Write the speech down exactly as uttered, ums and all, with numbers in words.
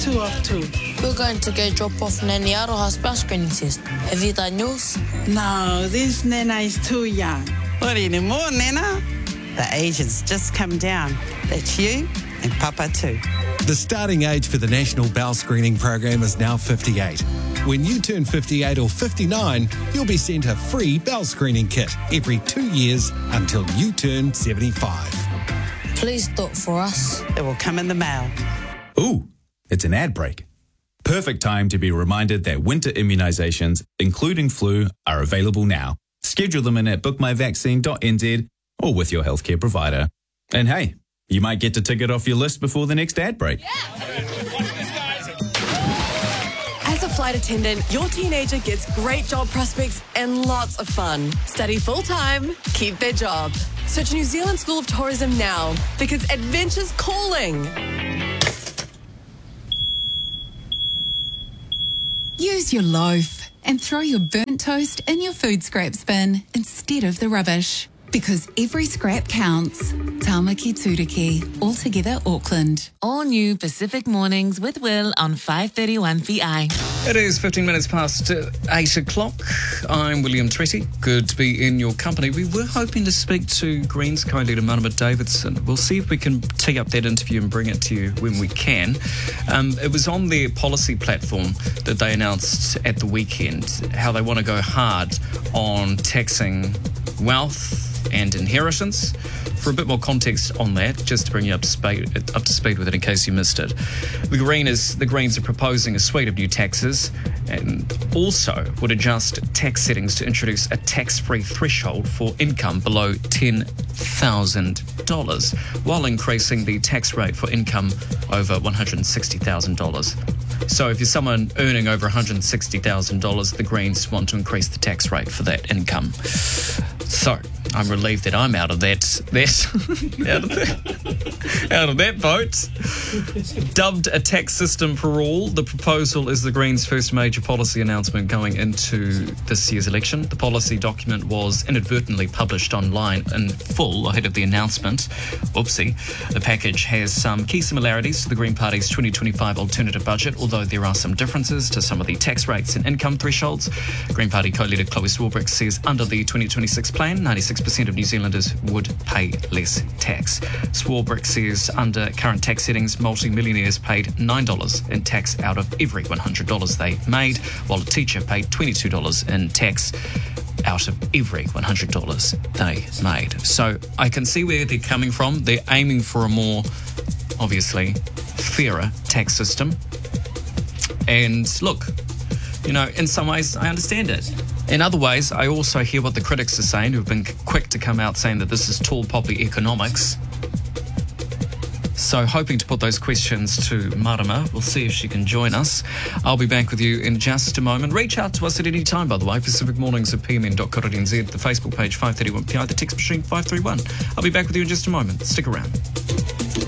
Two off two. We're going to go drop off Nanny Aroha's bell screening test. Have you done yours? No, this Nana is too young. What anymore, Nana? The age has just come down. That's you and Papa too. The starting age for the National Bowel Screening Program is now fifty-eight. When you turn fifty-eight or fifty-nine, you'll be sent a free bowel screening kit every two years until you turn seventy-five. Please do it for us. It will come in the mail. Ooh, it's an ad break. Perfect time to be reminded that winter immunisations, including flu, are available now. Schedule them in at book my vaccine dot n z or with your healthcare provider. And hey, you might get to tick it off your list before the next ad break. As a flight attendant, your teenager gets great job prospects and lots of fun. Study full-time, keep their job. Search New Zealand School of Tourism now, because adventure's calling. Use your loaf and throw your burnt toast in your food scraps bin instead of the rubbish. Because every scrap counts. Tāmaki Tūriki, altogether Auckland. All new Pacific Mornings with Will on five thirty-one V I. It is fifteen minutes past eight o'clock. I'm William Tretty. Good to be in your company. We were hoping to speak to Greens co-leader Marama Davidson. We'll see if we can tee up that interview and bring it to you when we can. Um, it was on their policy platform that they announced at the weekend how they want to go hard on taxing wealth and inheritance. For a bit more context on that, just to bring you up to speed, up to speed with it in case you missed it, the Green is, the Greens are proposing a suite of new taxes and also would adjust tax settings to introduce a tax-free threshold for income below ten thousand dollars, while increasing the tax rate for income over one hundred sixty thousand dollars. So if you're someone earning over one hundred sixty thousand dollars, the Greens want to increase the tax rate for that income. So I'm relieved that I'm out of that, that, out of that, out of that vote. Dubbed a tax system for all, the proposal is the Greens' first major policy announcement going into this year's election. The policy document was inadvertently published online in full ahead of the announcement. Oopsie. The package has some key similarities to the Green Party's twenty twenty-five alternative budget, although there are some differences to some of the tax rates and income thresholds. Green Party co-leader Chloe Swarbrick says under the twenty twenty-six plan, ninety-six percent of New Zealanders would pay less tax. Swarbrick says under current tax settings, multi-millionaires paid nine dollars in tax out of every one hundred dollars they made, while a teacher paid twenty-two dollars in tax out of every one hundred dollars they made. So I can see where they're coming from. They're aiming for a more, obviously, fairer tax system. And look, you know, in some ways, I understand it. In other ways, I also hear what the critics are saying, who've been quick to come out saying that this is tall poppy economics. So hoping to put those questions to Marama. We'll see if she can join us. I'll be back with you in just a moment. Reach out to us at any time, by the way. Pacific Mornings at p m n dot co dot n z, the Facebook page five thirty-one P I, the text machine five three one. I'll be back with you in just a moment. Stick around.